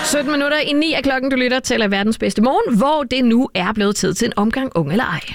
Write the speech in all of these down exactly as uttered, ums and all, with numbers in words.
sytten minutter i ni af klokken, du lytter til verdens bedste morgen, hvor det nu er blevet tid til en omgang Ung eller Ej.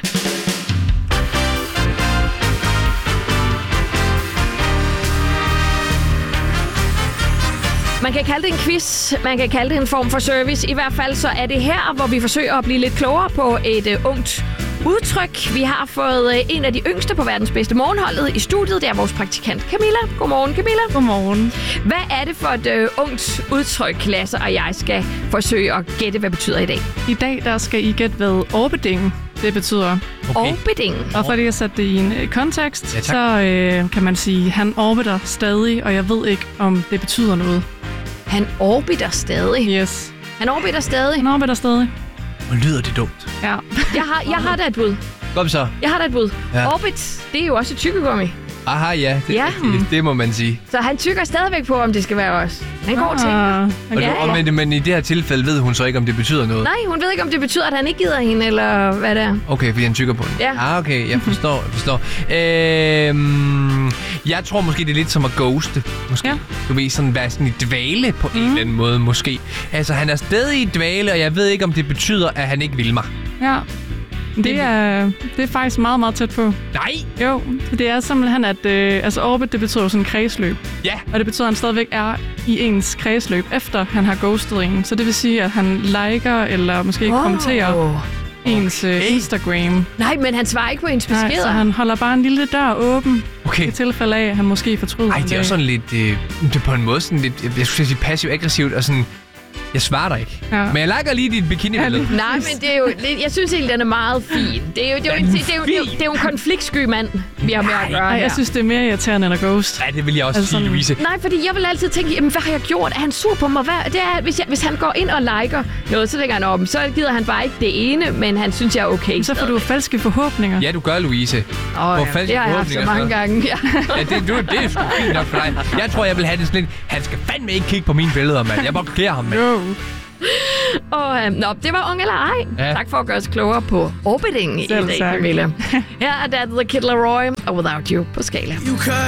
Man kan kalde det en quiz, man kan kalde det en form for service. I hvert fald så er det her, hvor vi forsøger at blive lidt klogere på et uh, ungt udtryk. Vi har fået uh, en af de yngste på verdens bedste morgenholdet i studiet. Det er vores praktikant Camilla. Godmorgen, Camilla. Godmorgen. Hvad er det for et uh, ungt udtryk, Lasse og jeg skal forsøge at gætte, hvad det betyder i dag? I dag der skal I gætte, hvad orbiting det betyder. Okay. Orbiting. Og for lige at sætte det i en øh, kontekst, Ja, så øh, kan man sige, at han orbiter stadig, og jeg ved ikke, om det betyder noget. Han orbiter stadig. Yes. Han orbiter stadig. Han orbiter stadig. Hvor lyder det dumt? Ja. Jeg har, jeg har da et bud. Kom så. Jeg har da et bud. Ja. Orbit, det er jo også et tykkegummi. Aha, ja. Det, Ja. det, det må man sige. Så han tykker stadigvæk på, om det skal være os. Han går til. Ah, Og, okay. Ja, og, men, men i det her tilfælde ved hun så ikke, om det betyder noget. Nej, hun ved ikke, om det betyder, at han ikke gider hende, eller hvad det er. Okay, fordi han tykker på den. Ja. Ah, okay, jeg forstår, jeg forstår. Øhm, jeg tror måske, det er lidt som at ghoste. Måske. Ja. Du ved, sådan være sådan i dvale på mm. en eller anden måde, måske. Altså, han er stadig i dvale, og jeg ved ikke, om det betyder, at han ikke vil mig. Ja. Det er, det er faktisk meget, meget tæt på. Nej! Jo, det er simpelthen, at øh, altså orbit, det betyder jo sådan en kredsløb. Ja! Og det betyder, at han stadigvæk er i ens kredsløb, efter han har ghostet en. Så det vil sige, at han liker, eller måske Wow. kommenterer ens øh, Okay. Instagram. Nej, men han svarer ikke på hendes Nej, beskeder. så han holder bare en lille dør åben. Okay. I tilfælde af, at han måske fortryder. Ej, det er jo sådan lidt... Øh, det er på en måde sådan lidt... Jeg skulle sige passiv-aggressivt og sådan... Jeg svarer dig ikke. Ja. Men jeg liker lige dit bikini-billede. Ja, Nej, men det er jo lidt, jeg synes egentlig, den er meget fin. Det er jo, det er jo, Den er det er jo, det er jo, fin. det er jo en konfliktsky mand, vi har med at gøre Ej, her. jeg synes, det er mere irriterende end at ghost. Ja, det vil jeg også Altså sige, sådan- Louise. Nej, fordi jeg vil altid tænke, jamen, hvad har jeg gjort? Er han sur på mig? Hvad? Det er, hvis, jeg, hvis han går ind og liker noget, så tænker han, om, så gider han bare ikke det ene, men han synes, jeg er okay. Så får du falske forhåbninger. Ja, du gør, Louise. Åh, Hvor ja, falske det har jeg haft så forhåbninger mange så. gange. Ja. Ja, det, du, det er sgu fint nok for dig. Jeg tror, jeg vil have det sådan lidt... Han skal fandme ikke kigge på mine billeder, mand. Jeg blokerer ham, mand. Jo. Og øhm, nå, det var Ung eller Ej. Ja. Tak for at gøre os klogere på orbiting i Selv dag, tak. Camilla. Her er det The Kid Laroi og Without You på Skala.